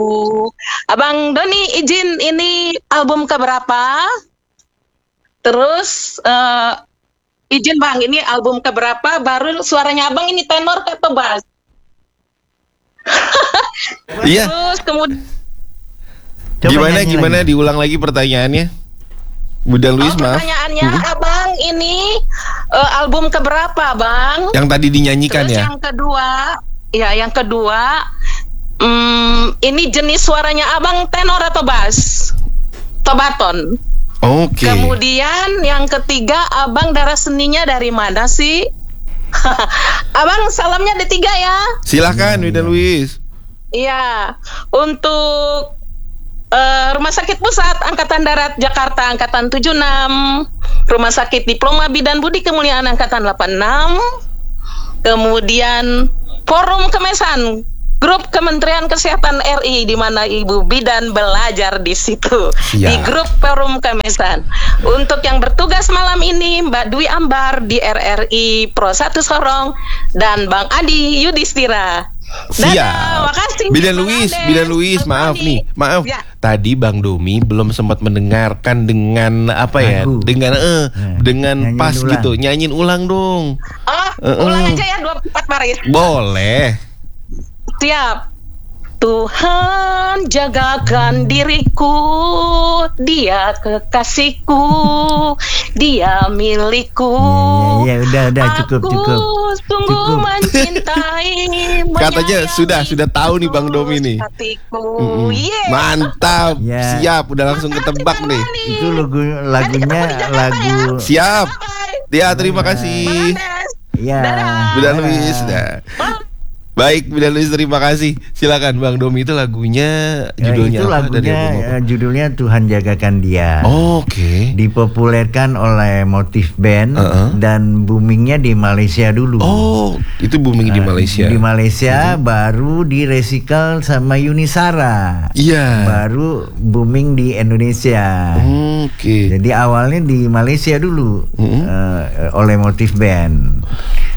Abang Doni izin, ini album keberapa? Terus izin Bang, ini album keberapa? Baru suaranya Abang ini tenor atau bass? Iya. Terus kemudian Gimana diulang lagi pertanyaannya? Bunda Louise, maaf. Pertanyaannya, Abang ini album keberapa, Bang? Yang tadi dinyanyikan. Terus ya? yang kedua, ini jenis suaranya Abang tenor atau bass? Atau baton? Oke. Kemudian yang ketiga, Abang darah seninya dari mana sih? Abang salamnya D3 ya. Silahkan, Bunda Louise. Iya, untuk Rumah Sakit Pusat Angkatan Darat Jakarta Angkatan 76, Rumah Sakit Diploma Bidan Budi Kemuliaan Angkatan 86, kemudian Forum Kemesan, grup Kementerian Kesehatan RI, di mana Ibu Bidan belajar di situ. Di grup Forum Kemesan. Untuk yang bertugas malam ini, Mbak Dwi Ambar di RRI Pro 1 Sorong dan Bang Adi Yudhistira. Siap. Makasih. Bunda Louise, maaf nih. Maaf. Ya. Tadi Bang Domi belum sempat mendengarkan dengan apa ya? Lagu. Dengan pas ulang. gitu. Nyanyiin ulang dong. Ulang aja ya 24 baris. Boleh. Siap. Tuhan jagakan diriku, Dia kekasihku, Dia milikku. Ya, udah cukup. Aku sungguh mencintai. Katanya sudah tahu nih Bang Domi nih. Hatiku. Yeah. Mantap. Ya. Siap, udah langsung ketebak nih. Itu lagunya lagu. Siap. Ya, terima kasih. Ya. Bunda Louise. Baik, Bunda Louise, terima kasih. Silakan Bang Domi, itu lagunya judulnya itu apa? judulnya Tuhan Jagakan Dia. Oke. Dipopulerkan oleh Motif Band dan boomingnya di Malaysia dulu. Oh, itu booming di Malaysia. Di Malaysia baru direcycle sama Yunisara. Iya. Baru booming di Indonesia. Oke. Jadi awalnya di Malaysia dulu oleh Motif Band.